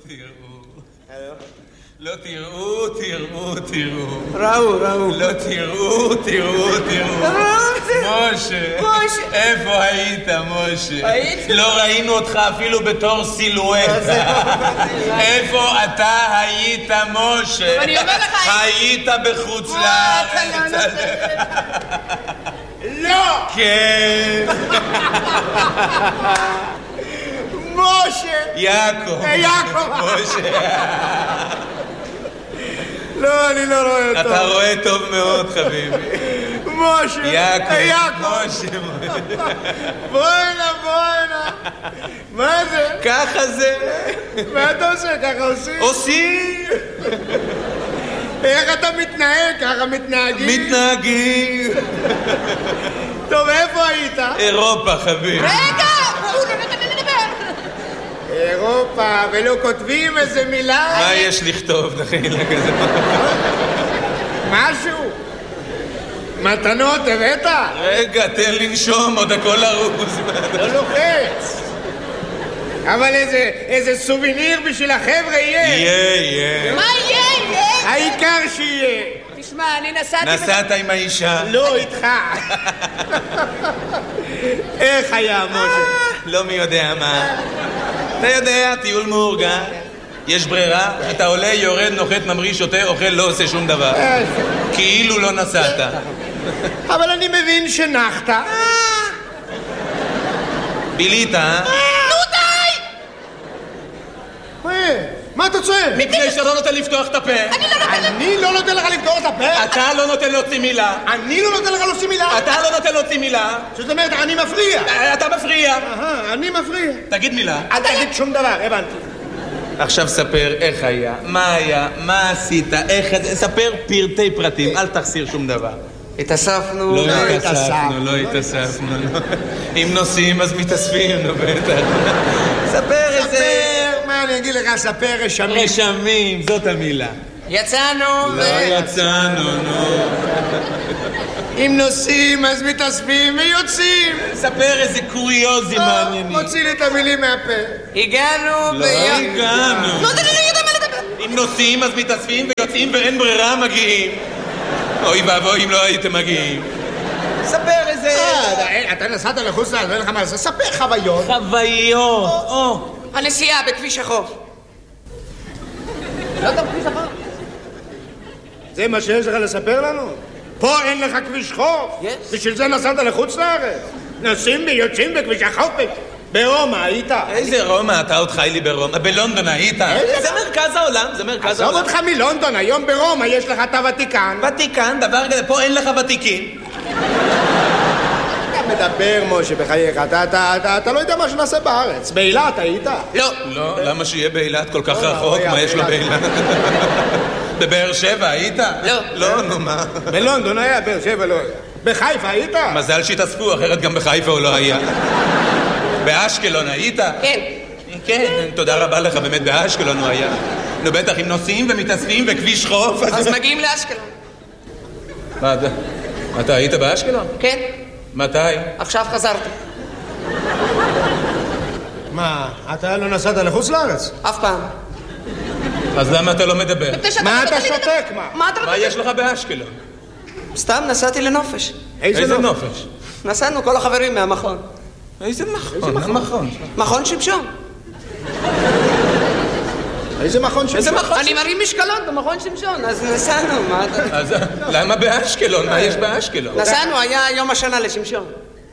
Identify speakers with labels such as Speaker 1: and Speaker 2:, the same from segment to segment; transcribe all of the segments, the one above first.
Speaker 1: לא תראו, תראו.
Speaker 2: ראו.
Speaker 1: לא תראו. משה, איפה היית, משה? לא ראינו אותך אפילו בתור סילואטה. איפה אתה היית, משה?
Speaker 3: אני אומר לך...
Speaker 1: היית בחוץ לארץ.
Speaker 2: לא!
Speaker 1: כן.
Speaker 2: משה!
Speaker 1: יעקב. משה.
Speaker 2: לא, אני לא רואה אותו.
Speaker 1: אתה רואה טוב מאוד, חביבי.
Speaker 2: משה!
Speaker 1: יעקב. משה.
Speaker 2: בוא הנה. מה זה?
Speaker 1: ככה זה.
Speaker 2: מה אתה עושה? ככה
Speaker 1: עושים.
Speaker 2: איך אתה מתנהג? ככה מתנהגים. טוב, איפה היית?
Speaker 1: אירופה, חביבי.
Speaker 3: רגע! הוא לא נתן לי לדבר.
Speaker 2: אירופה, ולא כותבים איזה מילה?
Speaker 1: מה יש לכתוב, דחילה כזה?
Speaker 2: משהו? מתנות הבאת?
Speaker 1: רגע, תן לנשום, עוד הכל ארוז.
Speaker 2: לא לוחץ. אבל איזה סוביניר בשביל החבר'ה יהיה.
Speaker 3: מה יהיה?
Speaker 2: העיקר שיהיה.
Speaker 3: תשמע, אני
Speaker 1: נסעת עם האישה.
Speaker 2: לא איתך. איך היה, משה?
Speaker 1: לא מי יודע מה. אתה יודע, טיול מאורגן. יש ברירה, אתה עולה, יורד, נוחת, ממריא, שותה, אוכל, לא עושה שום דבר. כאילו לא נסעת.
Speaker 2: אבל אני מבין שנחת.
Speaker 1: בילית, אה?
Speaker 2: מה אתה צועק?
Speaker 1: מפני שאתה לא נותן לפתוח את הפה.
Speaker 2: אני לא נותן לך לפתור את הפה?
Speaker 1: אתה לא נותן להוציא מילה.
Speaker 2: אני לא נותן לך להוציא מילה?
Speaker 1: אתה לא נותן להוציא מילה.
Speaker 2: זאת אומרת, אני מפריע.
Speaker 1: אתה מפריע.
Speaker 2: אני מפריע.
Speaker 1: תגיד מילה.
Speaker 2: אל תגיד שום דבר, הבנתי.
Speaker 1: עכשיו ספר איך היה, מה היה, מה עשית, איך... ספר פרטי פרטים, אל תחסיר שום דבר.
Speaker 2: התאספנו.
Speaker 1: לא התאספנו. אם נוסעים אז מתאספים, נו בטח. ספר איזה...
Speaker 2: מה אני אגיד לך? ספר רשמים.
Speaker 1: רשמים, זאת המילה.
Speaker 3: יצאנו.
Speaker 1: לא יצאנו, נו.
Speaker 2: אם נוסעים אז מתאספים ויוצאים.
Speaker 1: ספר איזה קוריוזים מעניינים.
Speaker 2: מוציא לי את המילים מהפה.
Speaker 3: הגענו.
Speaker 1: לא הגענו.
Speaker 3: לא יודע מה לדבר.
Speaker 1: אם נוסעים אז מתאספים ויוצאים ואין ברירה מגיעים. אוי ואבוי אם לא הייתם מגיעים. ספר איזה...
Speaker 2: אתה נסעת לחוץ לארץ, ואין לך מה לעשות. ספר חוויות.
Speaker 1: חוויות.
Speaker 3: הנסיעה בכביש החוף. לא יודע בכביש החוף.
Speaker 2: זה מה שיש לך לספר לנו? פה אין לך כביש חוף? בשביל זה נסעת לחוץ לארץ? נוסעים ויוצאים בכביש החוף. ברומא היית?
Speaker 1: איזה רומא? אתה עוד חי לי ברומא. בלונדון היית? זה מרכז העולם, זה מרכז העולם.
Speaker 2: עזוב אותך מלונדון, היום ברומא יש לך את הוותיקן.
Speaker 1: ותיקן, דבר כזה, פה אין לך ותיקים.
Speaker 2: אתה מדבר, משה, בחייך. אתה לא יודע מה שנעשה בארץ. באילת היית?
Speaker 1: לא, למה שיהיה באילת כל כך רחוק? מה יש לו באילת? בבאר שבע היית? לא, נו מה?
Speaker 2: בלונדון היה, באר שבע לא היה. בחיפה היית?
Speaker 1: מזל שהתאספו, אחרת גם בחיפה הוא לא היה. באשקלון היית? כן, תודה רבה לך, באמת באשקלון הוא היה. נו בטח, אם נוסעים ומתאספים וכביש חוף
Speaker 3: אז מגיעים לאשקלון.
Speaker 1: מה, אתה היית באשקלון?
Speaker 3: כן.
Speaker 1: מתי?
Speaker 3: עכשיו חזרתי.
Speaker 2: מה, אתה לא נסעת לחוץ לארץ?
Speaker 3: אף פעם.
Speaker 1: אז למה אתה לא מדבר?
Speaker 2: מה אתה שותק, מה?
Speaker 1: מה יש לך באשקלון?
Speaker 3: סתם נסעתי לנופש.
Speaker 1: איזה נופש?
Speaker 3: נסענו כל החברים מהמכון.
Speaker 1: איזה מכון?
Speaker 3: מכון שמשון.
Speaker 2: איזה מכון שמשון?
Speaker 3: אני מרים משקלות במכון שמשון, אז נסענו.
Speaker 1: אז למה באשקלון? מה יש באשקלון?
Speaker 3: נסענו, היה יום השנה לשמשון.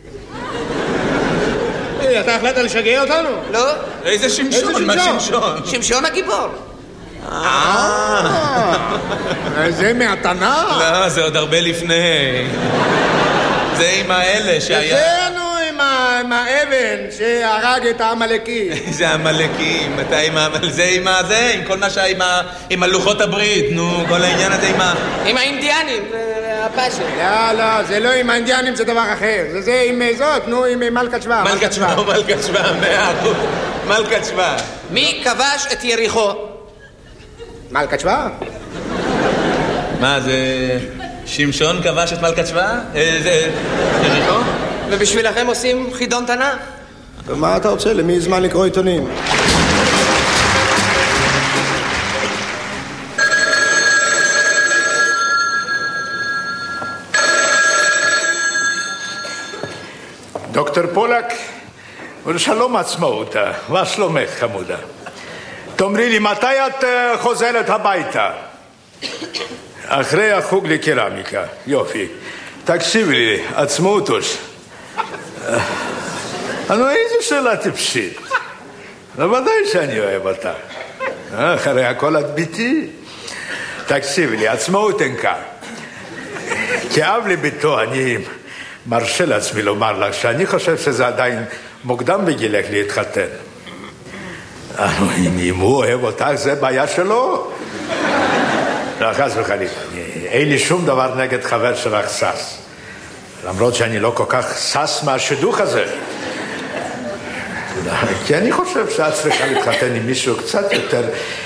Speaker 2: אתה החלטת לשגע אותנו?
Speaker 3: לא.
Speaker 1: איזה שמשון? מה שמשון?
Speaker 3: שמשון הגיבור.
Speaker 2: זה מהתנ"ך?
Speaker 1: לא, זה עוד הרבה לפני. זה עם האלה שהיה...
Speaker 2: זה עם האבן שהרג את העמלקים.
Speaker 1: זה העמלקים, זה עם הזה, עם כל מה שהיה עם הלוחות הברית, נו, כל העניין הזה
Speaker 3: עם האינדיאנים, הפאשן.
Speaker 2: לא, זה לא עם האינדיאנים, זה דבר אחר. זה עם זאת, נו, עם מלכת שבא.
Speaker 1: מלכת שבא, 100%. מלכת שבא.
Speaker 3: מי כבש את יריחו?
Speaker 2: מלכת שבא?
Speaker 1: מה, זה... שמשון כבש את מלכת שבא? זה... יריחו?
Speaker 3: ובשבילכם עושים חידון תנ"ך?
Speaker 2: ומה אתה רוצה? למי זמן לקרוא עיתונים?
Speaker 4: דוקטור פולק, שלום עצמאותה, מה שלומך חמודה? תאמרי לי, מתי את חוזרת הביתה? אחרי החוג לקרמיקה, יופי. תקשיבי לי, עצמאותוש. איזה שאלה טיפשית. ודאי שאני אוהב אותה. אחרי הכל את ביתי. תקשיבי לי, עצמאות אינקה. כאב לביתו אני מרשה לעצמי לומר לך שאני חושב שזה עדיין מוקדם בגילך להתחתן. אם הוא אוהב אותך זה בעיה שלו. לא, חס וחלילה. אין לי שום דבר נגד חבר שלך סס. למרות שאני לא כל כך סס מהשידוך הזה. כי אני חושב שאת צריכה להתחתן עם מישהו קצת יותר...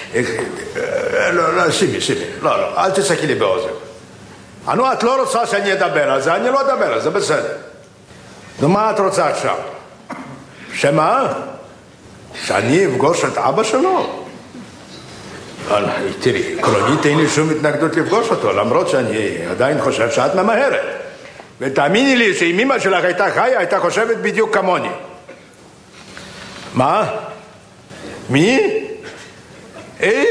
Speaker 4: לא, שימי, לא, אל תצחקי לי באוזן. את לא רוצה שאני אדבר על זה, אני לא אדבר על זה, בסדר. נו, מה את רוצה עכשיו? שמה? שאני אפגוש את אבא שלו? תראי, עקרונית אין לי שום התנגדות לפגוש אותו, למרות שאני עדיין חושב שאת ממהרת. ותאמיני לי שאם אמא שלך הייתה חיה, הייתה חושבת בדיוק כמוני. מה? מי? איך?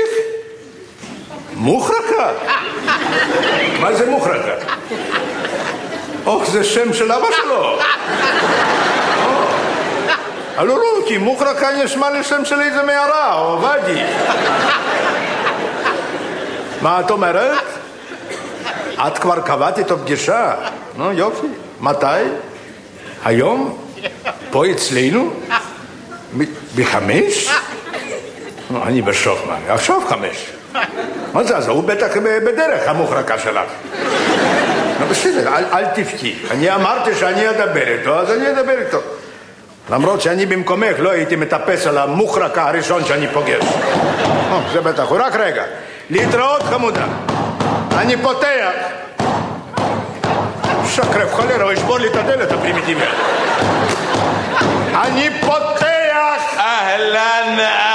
Speaker 4: מוחרקה? מה זה מוחרקה? זה שם של אבא שלו. לא, כי מוחרקה נשמע לשם של איזה מערה, או ואדי. מה את אומרת? את כבר קבעת איתו פגישה? יופי. מתי? היום? פה אצלנו? ב5? אני בשוק, מה? עכשיו 5. מה זה? אז הוא בטח בדרך, המוחרקה שלך. בסדר, אל תבכי. אני אמרתי שאני אדבר איתו, אז אני אדבר איתו. למרות שאני במקומך לא הייתי מטפס על המוחרקה הראשון שאני פוגש. זה בטח, הוא רק רגע. להתראות חמודה. אני פותח. שקרב חולר, הוא ישבור לי את הדלת הפרימיטיבית. אני פותח.
Speaker 1: אהלן.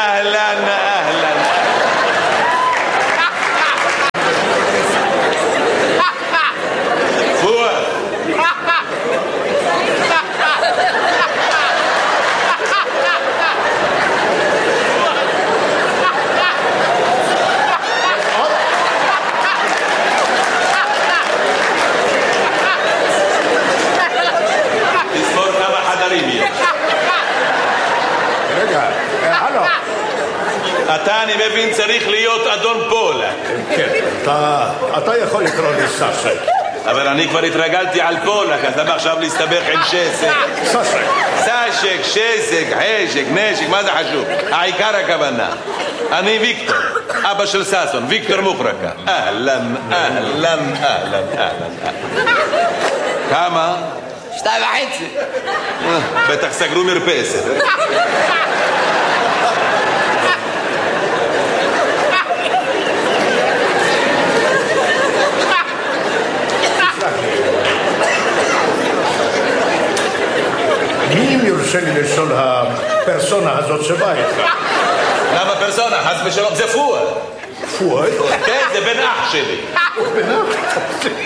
Speaker 1: אתה, אני מבין, צריך להיות אדון פולק.
Speaker 4: כן, אתה יכול לקרוא לי סשק.
Speaker 1: אבל אני כבר התרגלתי על פולק, אז למה עכשיו להסתבך עם שסק? סשק, שסק, חשק, נשק, מה זה חשוב? העיקר הכוונה. אני ויקטור, אבא של ססון, ויקטור מוחרקה. אהלן. כמה?
Speaker 3: 2.5.
Speaker 1: בטח סגרו מרפסת.
Speaker 4: מי יורשה לי לשאול הפרסונה הזאת שבאה איתך?
Speaker 1: למה פרסונה? חס ושלום, זה פואד.
Speaker 4: פואד?
Speaker 1: כן, זה בן אח שלי.
Speaker 4: בן אח?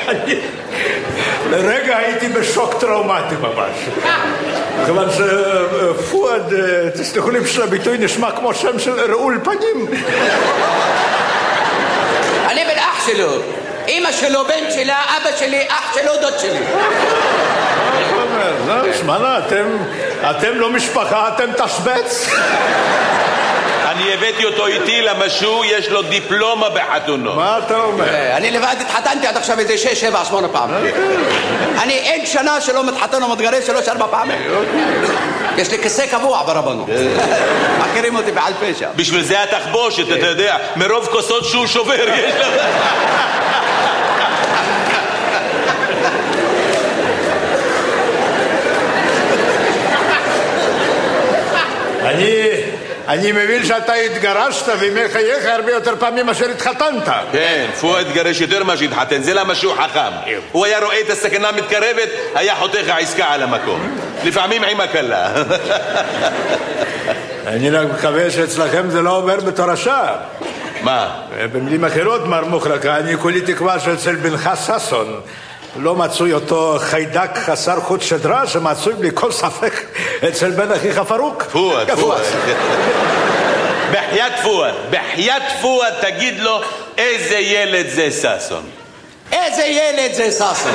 Speaker 4: לרגע הייתי בשוק טראומטי ממש. כיוון שפואד, תסלחו לי בשביל הביטוי, נשמע כמו שם של רעול פנים.
Speaker 3: אני בן אח שלו. אמא שלו, בן שלה, אבא שלי, אח שלו, דוד שלי.
Speaker 4: שמענה, אתם לא משפחה, אתם תשבץ.
Speaker 1: אני הבאתי אותו איתי למשהו, יש לו דיפלומה בחתונו.
Speaker 4: מה אתה אומר?
Speaker 3: אני לבד התחתנתי עד עכשיו איזה 6, 7, 8 פעמים. אני אין שנה שלא מתחתן או מתגרש 3, 4 פעמים. יש לי כיסא קבוע ברבנות. מכירים אותי בעל פשע.
Speaker 1: בשביל זה התחבושת, אתה יודע, מרוב כוסות שהוא שובר יש לו.
Speaker 4: אני מבין שאתה התגרשת ומחייך הרבה יותר פעמים מאשר התחתנת.
Speaker 1: כן, פואד התגרש יותר מה שהתחתן, זה למה שהוא חכם. הוא היה רואה את הסכנה מתקרבת, היה חותך העסקה על המקום. לפעמים עם הקלה.
Speaker 4: אני רק מקווה שאצלכם זה לא עובר בתורשה.
Speaker 1: מה?
Speaker 4: במילים אחרות, מר מוחרקה, אני כולי תקווה שאצל בנך ססון לא מצוי אותו חיידק חסר חוט שדרה שמצוי בלי כל ספק אצל בן אחיך פרוק.
Speaker 1: פואד. בחיית פואד, תגיד לו איזה ילד זה ששון.
Speaker 3: איזה ילד זה ששון?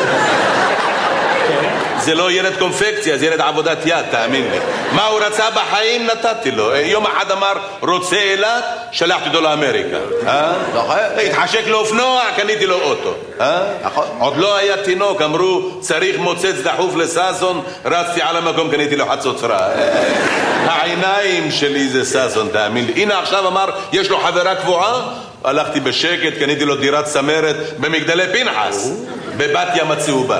Speaker 1: זה לא ילד קונפקציה, זה ילד עבודת יד, תאמין לי. מה הוא רצה בחיים נתתי לו. יום אחד אמר רוצה אילת, שלחתי אותו לאמריקה. התחשק לו אופנוע, קניתי לו אוטו. עוד לא היה תינוק, אמרו צריך מוצץ דחוף לששון, רצתי על המקום, קניתי לו חצוצרה. העיניים שלי זה ששון, תאמין לי. הנה עכשיו אמר יש לו חברה קבועה, הלכתי בשקט, קניתי לו דירת צמרת במגדלי פנחס, בבת ים הצהובה.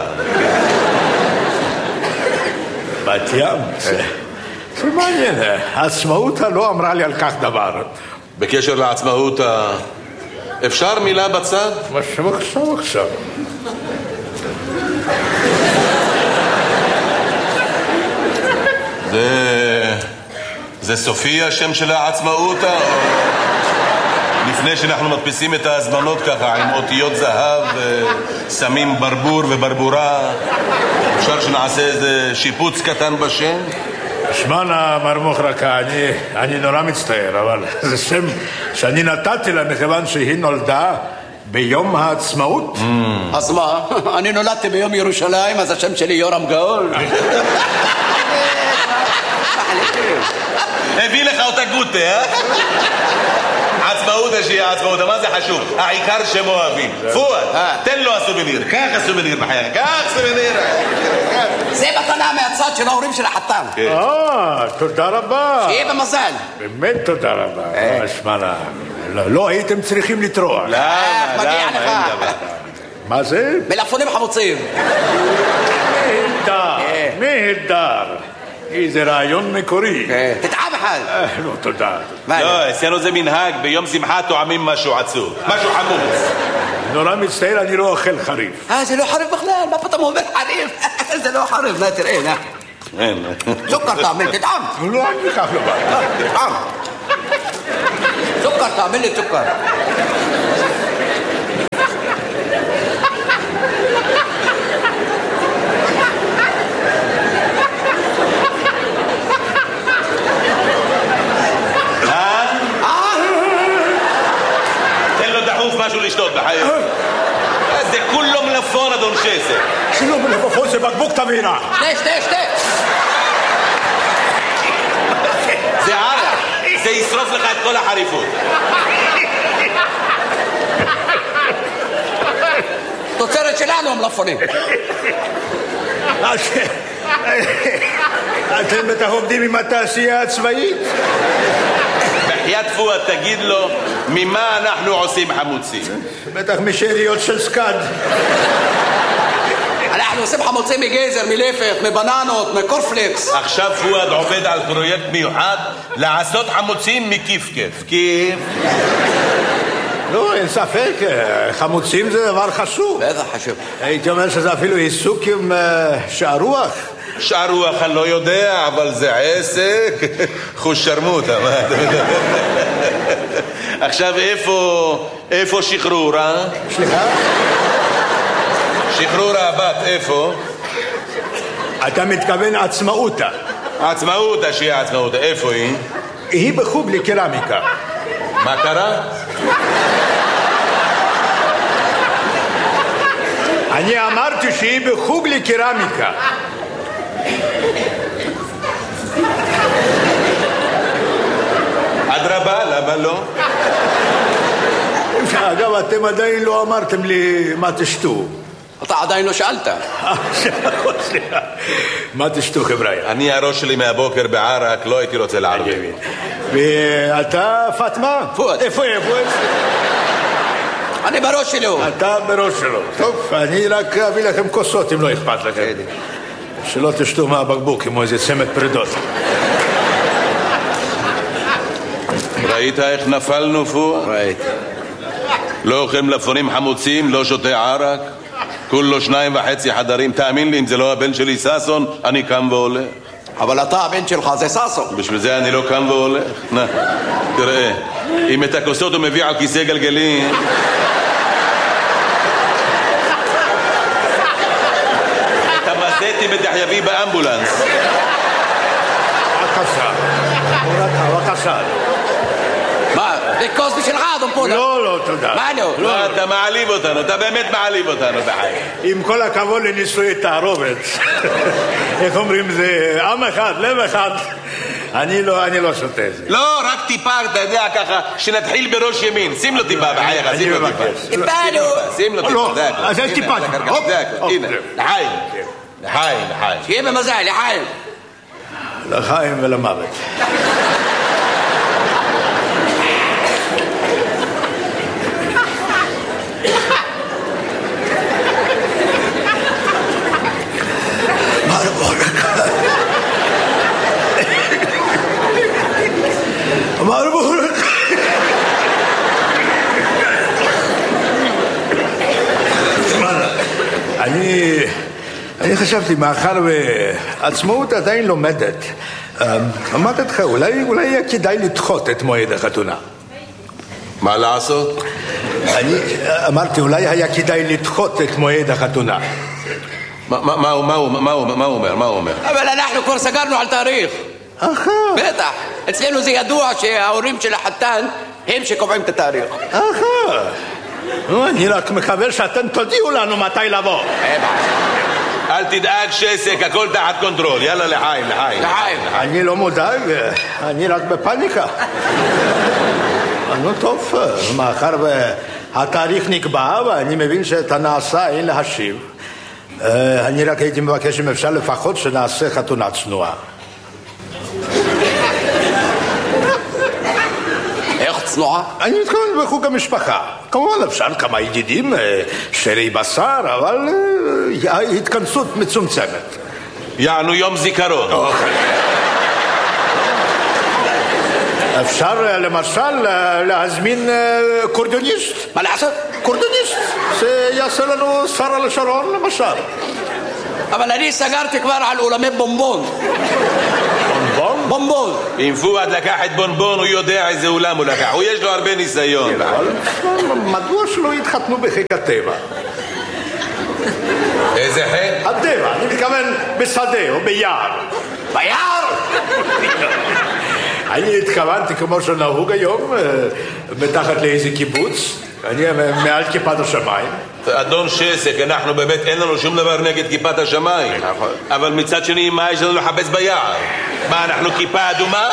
Speaker 4: בת ים? זה מעניין, העצמאות לא אמרה לי על כך דבר.
Speaker 1: בקשר לעצמאות, אפשר מילה בצד?
Speaker 4: עכשיו.
Speaker 1: זה סופי השם של העצמאות? לפני שאנחנו מדפיסים את ההזמנות ככה עם אותיות זהב, שמים ברבור וברבורה, אפשר שנעשה איזה שיפוץ קטן בשם?
Speaker 4: שמענה מר מוחרקה, אני נורא מצטער, אבל זה שם שאני נתתי לה מכיוון שהיא נולדה ביום העצמאות.
Speaker 3: אז מה? אני נולדתי ביום ירושלים, אז השם שלי יורם גאול.
Speaker 1: הביא לך אותה גוטה, אה? עצמאות שיהיה עצמאות, מה זה חשוב? העיקר שהם אוהבים. פואד, תן לו הסובניר, קח הסובניר בחייך, קח סובניר.
Speaker 3: זה מתנה מהצד של ההורים של החתן.
Speaker 4: תודה רבה.
Speaker 3: שיהיה במזל.
Speaker 4: באמת תודה רבה. שמענה, לא הייתם צריכים לטרוח.
Speaker 1: למה?
Speaker 3: מגיע לך.
Speaker 4: מה זה?
Speaker 3: מלפפונים חמוצים.
Speaker 4: נהדר. איזה רעיון מקורי.
Speaker 3: תטעם אחד.
Speaker 4: לא, תודה.
Speaker 1: לא, אצלנו זה מנהג, ביום שמחה טועמים משהו עצוב, משהו חמוץ.
Speaker 4: נורא מצטער, אני לא אוכל חריף.
Speaker 3: זה לא חריף בכלל, מה פתאום הוא אומר חריף? זה לא חריף, נה תראה, נה. סוכר תעמל, תטעם.
Speaker 4: לא, אני כך לא בא.
Speaker 3: תטעם. סוכר תעמל לי סוכר.
Speaker 1: משהו לשתות בחיים. זה כולו מלפון, אדון שסק.
Speaker 4: שלא מלפפון, זה בקבוק תבינה.
Speaker 3: שתה.
Speaker 1: זה ערק, זה ישרוף לך את כל החריפות.
Speaker 3: תוצרת שלנו המלפונים.
Speaker 4: אתם בטח עובדים עם התעשייה הצבאית?
Speaker 1: בחיית פואד, תגיד לו ממה אנחנו עושים חמוצים.
Speaker 4: בטח משאריות של סקד.
Speaker 3: אנחנו עושים חמוצים מגזר, מלפת, מבננות, מקורפלקס.
Speaker 1: עכשיו פואד עובד על פרויקט מיוחד לעשות חמוצים מכיף-כיף. כיף?
Speaker 4: לא, אין ספק, חמוצים זה דבר חשוב.
Speaker 3: בטח חשוב.
Speaker 4: הייתי אומר שזה אפילו עיסוק עם שער רוח.
Speaker 1: שער רוח אני לא יודע, אבל זה עסק. חוש שרמוטה, מה אתה מדבר? עכשיו איפה שחרורה?
Speaker 4: סליחה?
Speaker 1: שחרורה הבת, איפה?
Speaker 4: אתה מתכוון עצמאותה.
Speaker 1: עצמאותה, שיהיה עצמאותה, איפה היא?
Speaker 4: היא בחוג לקרמיקה.
Speaker 1: מה קרה?
Speaker 4: אני אמרתי שהיא בחוג לקרמיקה.
Speaker 1: אדרבה, למה לא?
Speaker 4: אגב, אתם עדיין לא אמרתם לי מה תשתו.
Speaker 3: אתה עדיין לא שאלת.
Speaker 4: סליחה. מה תשתו, חבר'ה?
Speaker 1: אני הראש שלי מהבוקר בערק, לא הייתי רוצה לערב.
Speaker 4: ואתה, פטמה?
Speaker 3: פואד.
Speaker 4: איפה?
Speaker 3: אני בראש שלו.
Speaker 4: אתה בראש שלו. טוב, אני רק אביא לכם כוסות אם לא אכפת לכם. שלא תשתו מהבקבוק כמו איזה צמד פרידות.
Speaker 1: ראית איך נפלנו, פואד?
Speaker 3: ראיתי.
Speaker 1: לא אוכל מלפפונים חמוצים, לא שותה ערק, כולו 2.5 חדרים. תאמין לי, אם זה לא הבן שלי ששון, אני קם והולך.
Speaker 3: אבל אתה הבן שלך זה ששון.
Speaker 1: בשביל זה אני לא קם והולך. נה, תראה, אם את הכוסות הוא מביא על כיסא גלגלים, יביא באמבולנס.
Speaker 4: בבקשה. בבקשה.
Speaker 3: מה? זה כוס בשבילך, אדון פולק.
Speaker 4: לא, תודה.
Speaker 3: מה לא?
Speaker 1: לא, אתה מעליב אותנו, אתה באמת מעליב אותנו בחיי.
Speaker 4: עם כל הכבוד לנישואי תערובת. איך אומרים, זה עם אחד, לב אחד. אני לא שותה את זה.
Speaker 1: לא, רק טיפה, אתה יודע, ככה, שנתחיל בראש ימין. שים לו טיפה בחייך, שים לו טיפה.
Speaker 3: טיפה לו.
Speaker 1: שים לו טיפה, זה הכל.
Speaker 4: אז יש טיפה.
Speaker 1: זה הכל, הנה. לחיים. לחיים.
Speaker 3: שיהיה במזל, לחיים.
Speaker 4: לחיים ולמוות. אני חשבתי, מאחר ועצמאות עדיין לומדת, אמרתי לך, אולי יהיה כדאי לדחות את מועד החתונה.
Speaker 1: מה לעשות?
Speaker 4: אני אמרתי, אולי היה כדאי לדחות את מועד החתונה.
Speaker 1: מה הוא אומר?
Speaker 3: אבל אנחנו כבר סגרנו על תאריך. בטח. אצלנו זה ידוע שההורים של החתן הם שקובעים את התאריך.
Speaker 4: אני רק מקווה שאתם תודיעו לנו מתי לבוא.
Speaker 1: אל תדאג שסק, הכל תחת קונטרול. יאללה לחיים.
Speaker 4: אני לא מודאג, אני רק בפניקה. נו טוב, מאחר והתאריך נקבע ואני מבין שאת הנעשה אין להשיב, אני רק הייתי מבקש אם אפשר לפחות שנעשה חתונה צנועה.
Speaker 3: איך צנועה?
Speaker 4: אני מתכוון בחוג המשפחה. כמובן אפשר כמה ידידים, שרי בשר, אבל התכנסות מצומצמת.
Speaker 1: יענו יום זיכרון.
Speaker 4: אפשר למשל להזמין קורדוניסט.
Speaker 3: מה לעשות?
Speaker 4: קורדוניסט, זה יעשה לנו שרה לשרון למשל.
Speaker 3: אבל אני סגרתי כבר על אולמי בומבון. בומבון.
Speaker 1: אם פואד לקח את בונבון, הוא יודע איזה אולם הוא לקח. הוא יש לו הרבה ניסיון.
Speaker 4: מדוע שלא יתחתנו בחיק הטבע?
Speaker 1: איזה חיק?
Speaker 4: הטבע, אני מתכוון בשדה או ביער.
Speaker 3: ביער?
Speaker 4: אני התכוונתי כמו שנהוג היום, מתחת לאיזה קיבוץ. אני מעל כיפת השמיים.
Speaker 1: אדון שסק, אנחנו באמת אין לנו שום דבר נגד כיפת השמיים. אבל מצד שני, מה יש לנו לחפש ביער? מה, אנחנו כיפה אדומה?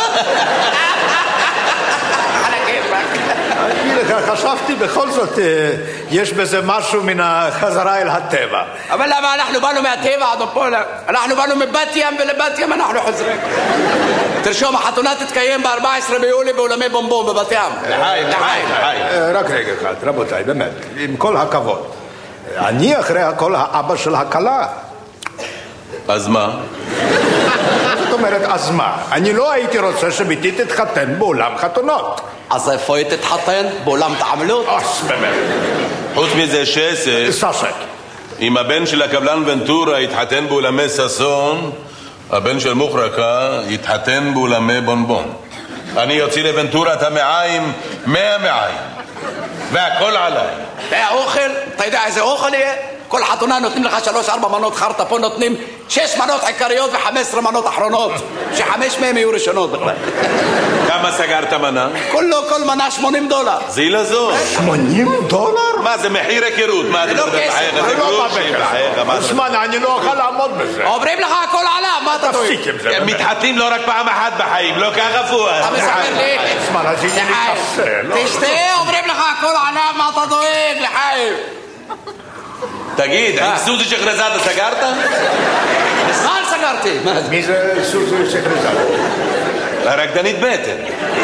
Speaker 4: אני חשבתי בכל זאת, יש בזה משהו מן החזרה אל הטבע.
Speaker 3: אבל למה אנחנו באנו מהטבע, אדון פולק? אנחנו באנו מבת ים ולבת ים אנחנו חוזרים. תרשום, החתונה תתקיים ב-14 ביולי באולמי בומבון בבת ים.
Speaker 1: לחיים.
Speaker 4: רק רגע אחד, רבותיי, באמת, עם כל הכבוד. אני אחרי הכל האבא של הכלה.
Speaker 1: אז מה?
Speaker 4: זאת אומרת, אז מה? אני לא הייתי רוצה שביתי תתחתן באולם חתונות.
Speaker 3: אז איפה היא תתחתן? באולם תעמלות?
Speaker 4: באמת.
Speaker 1: חוץ מזה
Speaker 4: ססק.
Speaker 1: אם הבן של הקבלן ונטורה יתחתן באולמי ססון, הבן של מוחרקה יתחתן באולמי בונבון. אני יוציא לוונטורה את המעיים 100 מעיים והכל עליי.
Speaker 3: והאוכל, אתה יודע איזה אוכל יהיה? כל חתונה נותנים לך 3-4 מנות חרטה, פה נותנים 6 מנות עיקריות ו15 מנות אחרונות, ש5 מהם יהיו ראשונות בכלל.
Speaker 1: כמה סגרת מנה?
Speaker 3: כל מנה $80.
Speaker 1: זילה זו.
Speaker 4: $80?
Speaker 1: מה זה מחיר היכרות? מה
Speaker 3: זה לא כסף?
Speaker 4: זה לא בבקשה. אני לא אוכל לעמוד בזה.
Speaker 3: אומרים לך הכל עליו, מה אתה טועה?
Speaker 4: תפסיק עם זה.
Speaker 1: הם מתחתנים לא רק פעם אחת בחיים, לא ככה פואד.
Speaker 3: אתה מספר לי?
Speaker 4: אז הנה לי קפה.
Speaker 3: תשתה, אומרים לך הכל עליו, מה אתה דואג, לחיים?
Speaker 1: תגיד, עם סוזי שחרזאדה סגרת?
Speaker 3: מזמן סגרתי.
Speaker 4: מי זה סוזי שחרזאדה?
Speaker 1: הרקדנית בטן.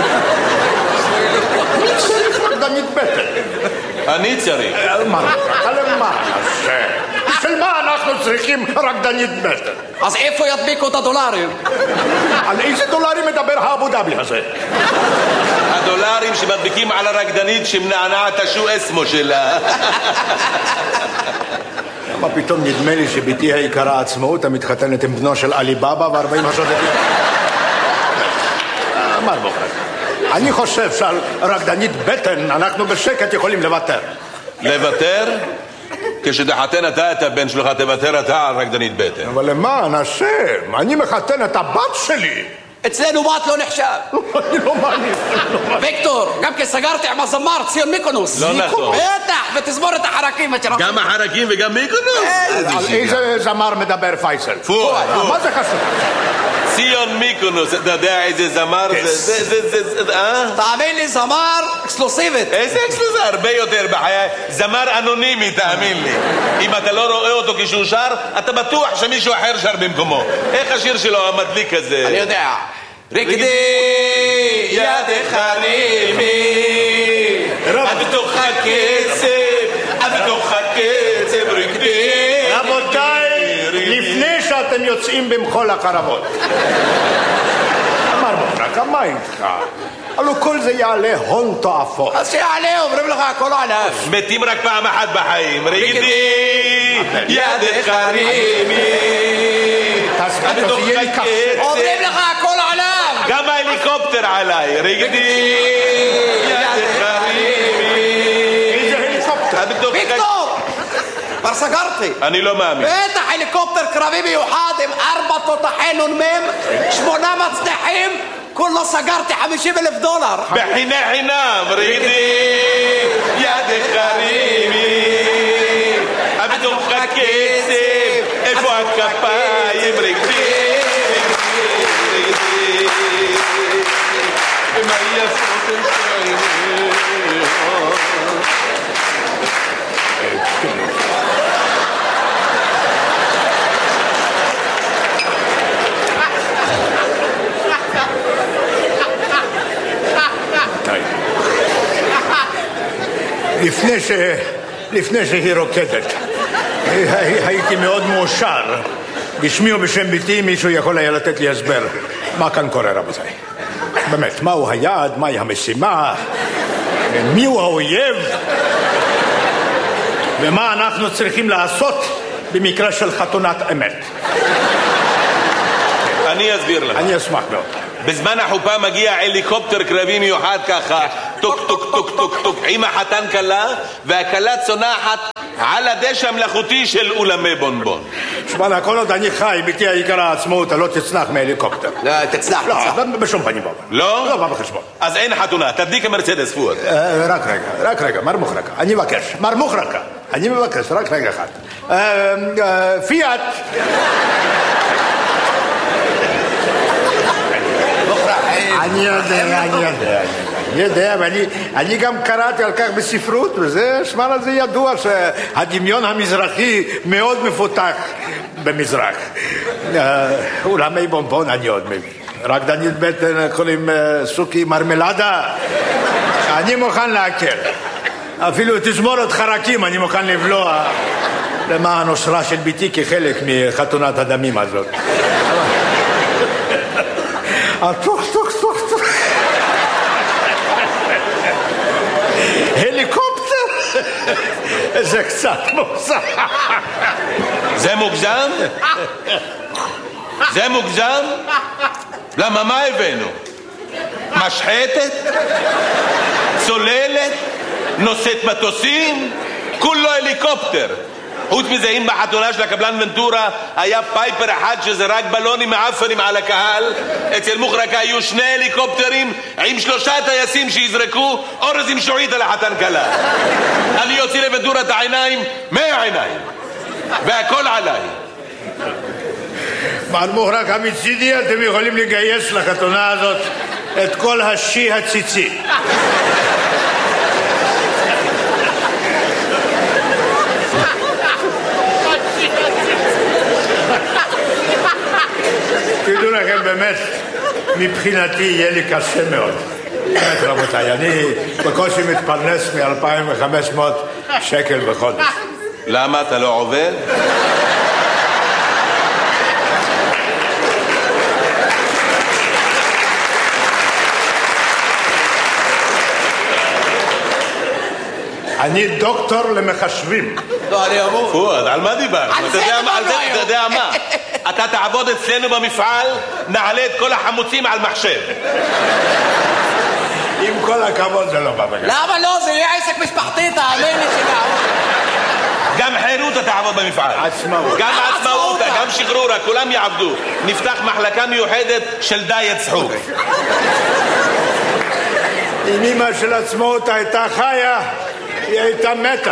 Speaker 4: מי צריך רקדנית בטן?
Speaker 1: אני צריך.
Speaker 4: מה? בשביל מה אנחנו צריכים רקדנית בטן?
Speaker 3: אז איפה ידביקו את הדולרים?
Speaker 4: על איזה דולרים מדבר האבו דאבי הזה?
Speaker 1: הדולרים שמדביקים על הרקדנית שמנענעת השו אסמו שלה.
Speaker 4: מה פתאום נדמה לי שביתי היקרה עצמאות המתחתנת עם בנו של עלי בבא ו40 השודדים? מר בוחרק, אני חושב שעל רקדנית בטן אנחנו בשקט יכולים לוותר.
Speaker 1: לוותר? כשתחתן אתה את הבן שלך, תוותר אתה על רקדנית בטן.
Speaker 4: אבל למען השם, אני מחתן את הבת שלי.
Speaker 3: אצלנו בת לא נחשב.
Speaker 4: אני לא מאמין.
Speaker 3: ויקטור, גם סגרתי עם הזמר ציון מיקונוס.
Speaker 1: לא נכון.
Speaker 3: בטח, ותזמורת החרקים.
Speaker 1: גם החרקים וגם מיקונוס?
Speaker 4: על איזה זמר מדבר פייסל?
Speaker 1: פואד.
Speaker 4: מה זה חשוב?
Speaker 1: ציון מיקונוס, אתה יודע איזה זמר זה?
Speaker 3: תאמין לי, זמר אקסקלוסיבית.
Speaker 1: איזה אקסקלוסיבית? הרבה יותר בחיי. זמר אנונימי, תאמין לי. אם אתה לא רואה אותו כשהוא שר, אתה בטוח שמישהו אחר שר במקומו. איך השיר שלו המדליק הזה?
Speaker 3: אני יודע. רקדי ידך רימי בתוך הכסף, בתוך הכסף רקדי.
Speaker 4: רבותיי, לפני שאתם יוצאים במחול החרבות, אמר מוחרקה, מה איתך? הלוא כל זה יעלה הון תועפות.
Speaker 3: אז שיעלה, אומרים לך, הכל עליו.
Speaker 1: מתים רק פעם אחת בחיים. רקדי ידך רימי בתוך הכסף.
Speaker 3: אומרים לך, הכל עליו.
Speaker 1: גם ההליקופטר עליי. רקדי ידך רימי.
Speaker 4: איזה הליקופטר?
Speaker 3: ויקטור, כבר סגרתי.
Speaker 1: אני לא מאמין.
Speaker 3: בטח, הליקופטר קרבי מיוחד עם 4 תותחי נ"מ, 8 מצנחים, כולו סגרתי $50,000.
Speaker 1: בחינה חינם. רקדי ידך רימי בתוך הכסף. איפה הכפיים? רקדי מה יעשות את זה?
Speaker 4: לפני שהיא רוקדת, הייתי מאוד מאושר. בשמי ובשם ביתי מישהו יכול היה לתת לי הסבר מה כאן קורה, רבותיי. באמת, מהו היעד, מהי המשימה, מיהו האויב, ומה אנחנו צריכים לעשות במקרה של חתונת אמת.
Speaker 1: אני אסביר לך.
Speaker 4: אני אשמח מאוד.
Speaker 1: בזמן החופה מגיע הליקופטר קרבי מיוחד ככה, טוק טוק טוק טוק טוק, עם החתן קלה, והקלה צונחת על הדשא המלאכותי של אולמי בונבון.
Speaker 4: שמע, כל עוד אני חי, ביתי היקרה העצמאות, לא תצנח מהליקופטר.
Speaker 3: לא, תצנח.
Speaker 4: לא, בשום פנים ואופן.
Speaker 1: לא?
Speaker 4: לא בא בחשבון.
Speaker 1: אז אין חתונה, תדליק המרצדס פואד.
Speaker 4: רק רגע, מר מוחרקה, אני מבקש. מר מוחרקה, אני מבקש, רק רגע אחד. פיאט. אני יודע, ואני גם קראתי על כך בספרות, וזה, שמע, זה ידוע שהדמיון המזרחי מאוד מפותח במזרח. אולמי בונבון אני עוד מבין. רקדנית בטן קוראים סוכי מרמלדה, אני מוכן להקל. אפילו תזמורת חרקים אני מוכן לבלוע למען אושרה של ביתי כחלק מחתונת הדמים הזאת. טוק הליקופטר זה קצת מוגזם.
Speaker 1: זה מוגזם? זה מוגזם? למה, מה הבאנו? משחטת? צוללת? נושאת מטוסים? כולו הליקופטר. חוץ מזה, אם בחתונה של הקבלן ונטורה היה פייפר אחד שזרק בלונים מעפנים על הקהל, אצל מוחרקה היו 2 הליקופטרים עם 3 טייסים שיזרקו אורז עם שועית על החתן קלה. אני יוציא לוונטורה את העיניים 100 עיניים, והכל עליי.
Speaker 4: מר מוחרקה, מצידי אתם יכולים לגייס לחתונה הזאת את כל השי הציצי. תדעו לכם, באמת, מבחינתי יהיה לי קשה מאוד. באמת, רבותיי, אני בקושי מתפרנס מ-2,500 שקל בחודש.
Speaker 1: למה, אתה לא עובד?
Speaker 4: אני דוקטור למחשבים.
Speaker 3: לא, אני אמור.
Speaker 1: פואד, על מה דיברנו? אתה יודע מה? אתה תעבוד אצלנו במפעל, נעלה את כל החמוצים על מחשב.
Speaker 4: עם כל הכבוד זה לא בא בגלל.
Speaker 3: למה לא? זה יהיה עסק משפחתי, תאמין לי שגם.
Speaker 1: גם חירותה תעבוד במפעל.
Speaker 4: עצמאות.
Speaker 1: גם עצמאותה, גם שחרורה, כולם יעבדו. נפתח מחלקה מיוחדת של דיאט צחוק.
Speaker 4: אם אמא של עצמאות הייתה חיה, היא הייתה מתה.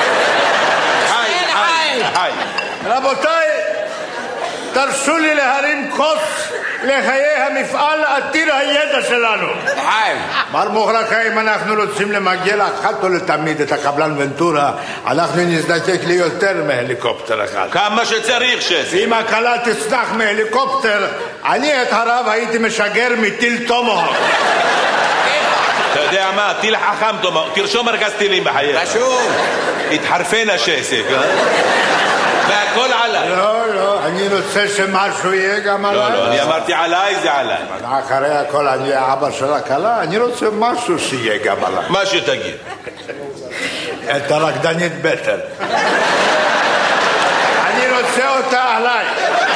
Speaker 1: חי.
Speaker 4: רבותיי, תרשו לי להרים כוס לחיי המפעל עתיר הידע שלנו.
Speaker 3: חיים.
Speaker 4: מר מוחרקה, אם אנחנו רוצים למגל אחת ולתמיד את הקבלן ונטורה, אנחנו נזדקק ליותר מהליקופטר אחד.
Speaker 1: כמה שצריך, שסק.
Speaker 4: אם הקלה תצנח מהליקופטר, אני את הרב הייתי משגר מטיל טומהוק.
Speaker 1: אתה יודע מה? טיל חכם טומהוק. תרשום ארגז טילים בחייך.
Speaker 3: רשום.
Speaker 1: התחרפן השסק. והכל עליי.
Speaker 4: לא, אני רוצה שמשהו יהיה גם עליי.
Speaker 1: לא, אני אמרתי עליי, זה עליי.
Speaker 4: אחרי הכל אני האבא של הכלה, אני רוצה משהו שיהיה גם עליי.
Speaker 1: מה שתגיד.
Speaker 4: את הרקדנית בטן. אני רוצה אותה עליי.